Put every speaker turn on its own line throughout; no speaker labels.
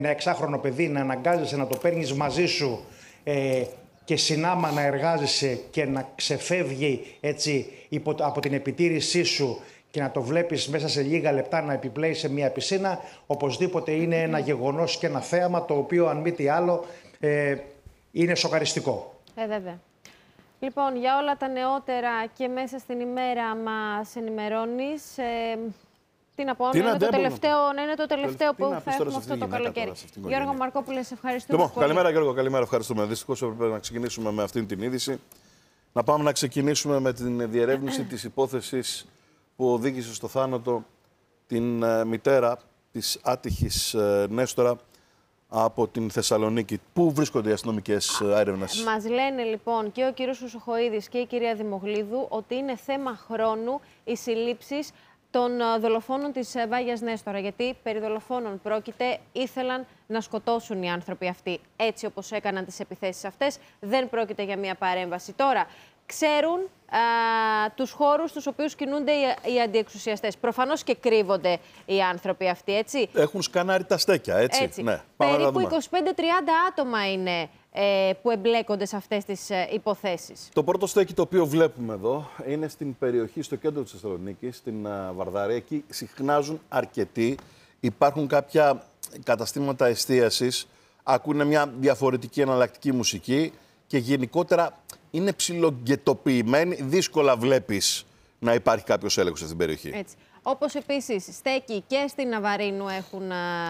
ένα 6χρονο παιδί να αναγκάζεσαι να το παίρνεις μαζί σου και συνάμα να εργάζεσαι και να ξεφεύγει έτσι από την επιτήρησή σου και να το βλέπεις μέσα σε λίγα λεπτά να επιπλέει σε μια πισίνα, οπωσδήποτε είναι ένα γεγονός και ένα θέαμα το οποίο, αν μη τι άλλο, είναι σοκαριστικό.
Βέβαια. Λοιπόν, για όλα τα νεότερα και μέσα στην ημέρα μας ενημερώνεις. Τι να πω, να είναι το τελευταίο που θα έχουμε αυτό το καλοκαίρι. Γιώργο Μαρκόπουλε, σε ευχαριστούμε πολύ.
Καλημέρα Γιώργο, καλημέρα, ευχαριστούμε. Δυστυχώς έπρεπε να ξεκινήσουμε με αυτήν την είδηση. Να πάμε να ξεκινήσουμε με την διερεύνηση της υπόθεσης που οδήγησε στο θάνατο την μητέρα της άτυχης Νέστορα από την Θεσσαλονίκη. Πού βρίσκονται οι αστυνομικές έρευνες?
Μας λένε λοιπόν και ο κύριος Χρυσοχοΐδης και η κυρία Δημογλίδου ότι είναι θέμα χρόνου οι συλλήψεις των δολοφόνων της Βάγιας Νέστορα. Γιατί περί δολοφόνων πρόκειται, ήθελαν να σκοτώσουν οι άνθρωποι αυτοί. Έτσι όπως έκαναν τις επιθέσεις αυτές, δεν πρόκειται για μια παρέμβαση. Τώρα, ξέρουν τους χώρους στους οποίους κινούνται οι αντιεξουσιαστές. Προφανώς και κρύβονται οι άνθρωποι αυτοί, έτσι.
Έχουν σκανάρει τα στέκια, έτσι. Ναι,
περίπου 25-30 άτομα είναι που εμπλέκονται σε αυτές τις υποθέσεις.
Το πρώτο στέκι το οποίο βλέπουμε εδώ είναι στην περιοχή, στο κέντρο της Θεσσαλονίκης, στην Βαρδαρία. Εκεί συχνάζουν αρκετοί. Υπάρχουν κάποια καταστήματα εστίασης, ακούνε μια διαφορετική εναλλακτική μουσική και γενικότερα είναι ψιλογκετοποιημένοι. Δύσκολα βλέπεις να υπάρχει κάποιος έλεγχος σε αυτήν την περιοχή.
Έτσι. Όπως επίσης στέκει και στην Ναβαρίνου έχουν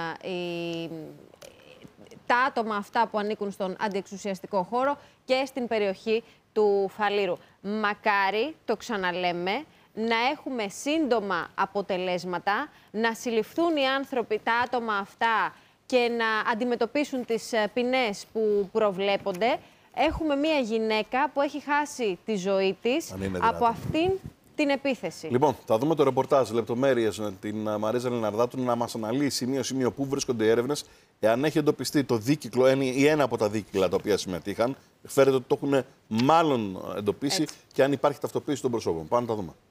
τα άτομα αυτά που ανήκουν στον αντιεξουσιαστικό χώρο και στην περιοχή του Φαλήρου. Μακάρι, το ξαναλέμε, να έχουμε σύντομα αποτελέσματα, να συλληφθούν οι άνθρωποι, τα άτομα αυτά και να αντιμετωπίσουν τις ποινές που προβλέπονται. Έχουμε μία γυναίκα που έχει χάσει τη ζωή της από αυτήν την επίθεση. Λοιπόν,
θα δούμε το ρεπορτάζ, λεπτομέρειες με την Μαρίζα Λιναρδάτου να μας αναλύσει σημείο-σημείο πού βρίσκονται οι έρευνες, εάν έχει εντοπιστεί το δίκυκλο ή ένα από τα δίκυκλα τα οποία συμμετείχαν. Φέρεται ότι το έχουν μάλλον εντοπίσει και αν υπάρχει ταυτοποίηση των προσώπων. Πάμε να τα δούμε.